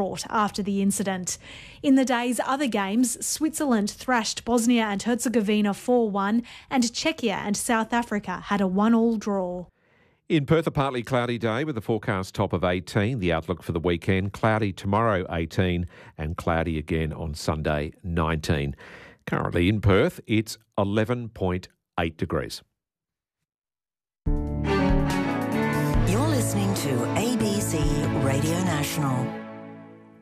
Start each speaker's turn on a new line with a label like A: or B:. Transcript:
A: short after the incident. In the day's other games, Switzerland thrashed Bosnia and Herzegovina 4-1 and Czechia and South Africa had a 1-1 draw.
B: In Perth, a partly cloudy day with a forecast top of 18. The outlook for the weekend, cloudy tomorrow 18 and cloudy again on Sunday 19. Currently in Perth, it's 11.8 degrees.
C: You're listening to ABC Radio National.